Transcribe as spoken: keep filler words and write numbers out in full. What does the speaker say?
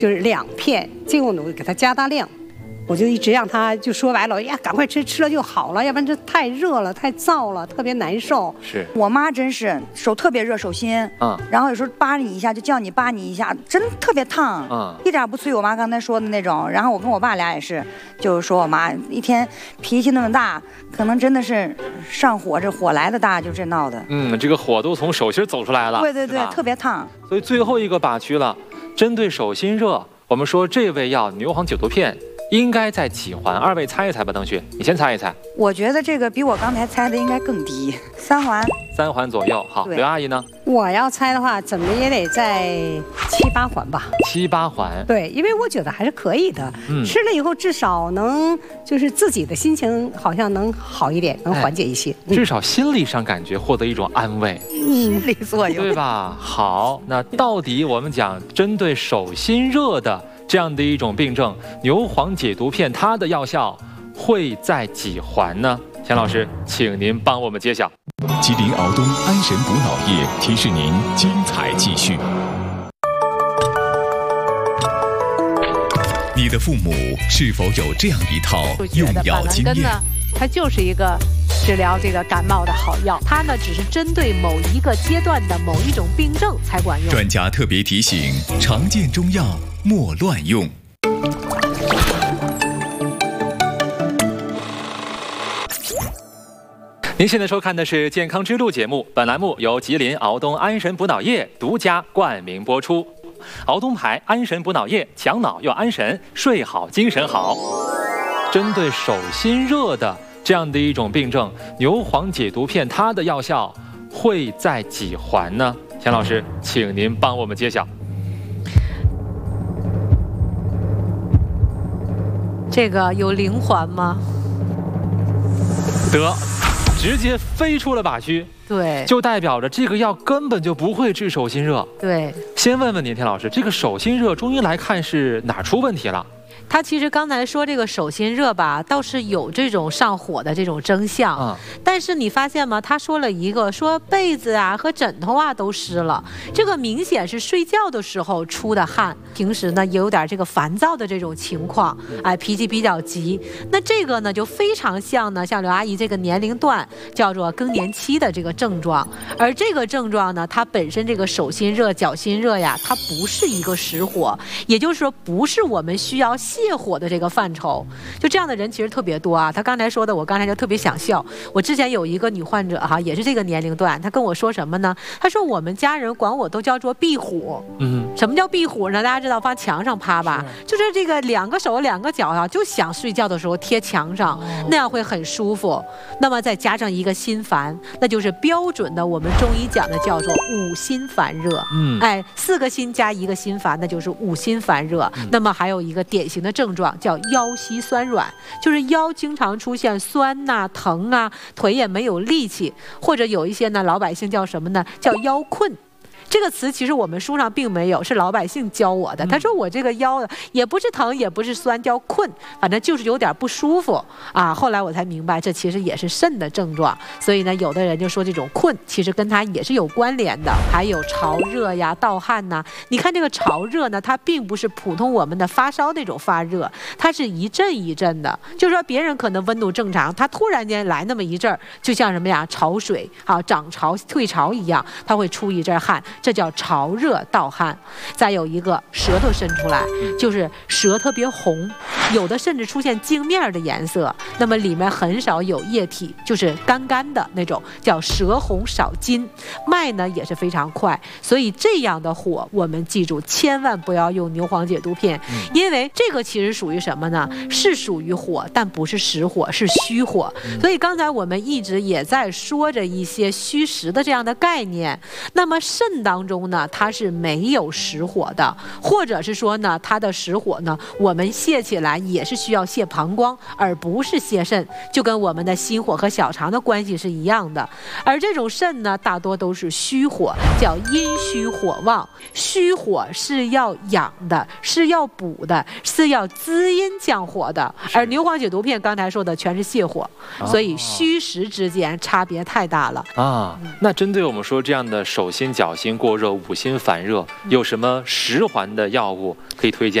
就是两片精油卤给它加大量。 我就一直让他就说白了呀，赶快吃，吃了就好了，要不然这太热了，太燥了，特别难受。 是我妈真是手特别热，手心，嗯，然后有时候扒你一下就叫你扒你一下，真特别烫，嗯，一点不脆。我妈刚才说的那种。然后我跟我爸俩也是，就是说我妈一天脾气那么大，可能真的是上火，这火来的大，就这闹的。 嗯，这个火都从手心走出来了。 对对对，特别烫。 所以最后一个把区了，针对手心热，我们说这味药牛黄解毒片。 应该在几环？二位猜一猜吧，邓旭，你先猜一猜。 我觉得这个比我刚才猜的应该更低，三环。三环左右。好，刘阿姨呢？ 我要猜的话，怎么也得在七八环吧。 七八环。 对，因为我觉得还是可以的。嗯。吃了以后，至少能就是自己的心情好像能好一点，能缓解一些。 哎、至少心理上感觉获得一种安慰。 嗯、心理作用。 对吧？好，那到底我们讲针对手心热的。 这样的一种病症，牛黄解毒片它的药效会在几环呢？钱老师，请您帮我们揭晓。 吉林敖东安神补脑液提示您精彩继续。你的父母是否有这样一套用药经验？ 它就是一个治疗这个感冒的好药，它呢只是针对某一个阶段的某一种病症才管用。 专家特别提醒：常见中药莫乱用。 您现在收看的是《健康之路》节目，本栏目由吉林敖东安神补脑液独家冠名播出。敖东牌安神补脑液，强脑又安神，睡好精神好。针对手心热的这样的一种病症，牛黄解毒片它的药效会在几环呢？钱老师，请您帮我们揭晓。 这个有零环吗？ 得，直接飞出了靶区。 对， 就代表着这个药根本就不会治手心热。 对， 先问问您，田老师，这个手心热中医来看是哪出问题了？ 他其实刚才说这个手心热吧，倒是有这种上火的这种征象，嗯，但是你发现吗？他说了一个，说被子啊和枕头啊都湿了，这个明显是睡觉的时候出的汗，平时呢也有点这个烦躁的这种情况，哎，脾气比较急。那这个呢就非常像呢，像刘阿姨这个年龄段叫做更年期的这个症状，而这个症状呢，它本身这个手心热、脚心热呀，它不是一个实火，也就是说不是我们需要泻火的这个范畴。就这样的人其实特别多啊。他刚才说的，我刚才就特别想笑。我之前有一个女患者哈、啊，也是这个年龄段，她跟我说什么呢？她说我们家人管我都叫做壁虎。嗯，什么叫壁虎呢？大家知道往墙上趴吧，就是这个两个手两个脚啊，就想睡觉的时候贴墙上，那样会很舒服。那么再加上一个心烦，那就是标准的我们中医讲的叫做五心烦热。嗯，哎，四个心加一个心烦，那就是五心烦热。嗯、那么还有一个典型的症状叫腰膝酸软，就是腰经常出现酸呐、啊、疼啊，腿也没有力气，或者有一些呢老百姓叫什么呢？叫腰困。这个词其实我们书上并没有，是老百姓教我的。他说我这个腰也不是疼，也不是酸，叫困，反正就是有点不舒服啊。后来我才明白，这其实也是肾的症状。所以呢，有的人就说这种困其实跟它也是有关联的。还有潮热呀、盗汗呐。你看这个潮热呢，它并不是普通我们的发烧那种发热，它是一阵一阵的。就是说别人可能温度正常，它突然间来那么一阵儿，就像什么呀，潮水啊，涨潮退潮一样，它会出一阵汗。这叫潮热盗汗。再有一个舌头伸出来，就是舌特别红，有的甚至出现镜面的颜色，那么里面很少有液体，就是干干的那种，叫舌红少津。脉呢也是非常快，所以这样的火我们记住千万不要用牛黄解毒片，因为这个其实属于什么呢？是属于火，但不是实火，是虚火。所以刚才我们一直也在说着一些虚实的这样的概念。那么肾当中呢，它是没有实火的，或者是说呢，它的实火呢，我们泄起来也是需要泻膀胱，而不是泻肾，就跟我们的心火和小肠的关系是一样的。而这种肾呢，大多都是虚火，叫阴虚火旺。虚火是要养的，是要补的，是要滋阴降火的。而牛黄解毒片刚才说的全是泻火，所以虚实之间差别太大了啊。那针对我们说这样的手心、脚心过热、五心烦热，有什么十环的药物可以推荐